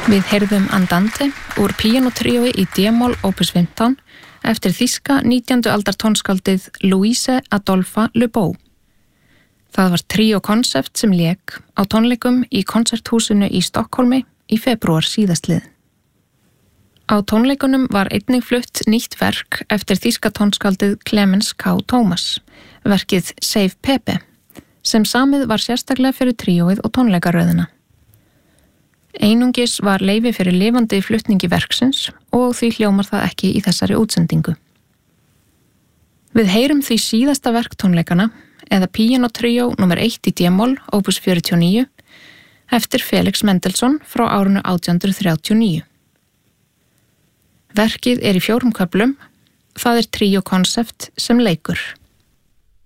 Við heyrðum Andante úr píanótríói í D-moll opus 15 eftir þýska 19. aldar tónskáldið Louise Adolphe Lebeau. Það var tríókonsept sem lék á tónleikum í konserthúsinu í Stokkólmi í febrúar síðastliðinn. Á tónleikunum var einnig flutt nýtt verk eftir þýska tónskáldið Clemens K. Thomas, verkið Save Pepe, sem samið var sérstaklega fyrir tríóið og tónleikaröðina. Einungis var leyfi fyrir lifandi flutningi verksins og því hljómar það ekki í þessari útsendingu. Við heyrum því síðasta verk tónleikana, eða píanótríó nr. 1 í D-moll, opus 49, eftir Felix Mendelssohn frá árinu 1839. Verkið í 4 köflum, það tríókonsept sem leikur.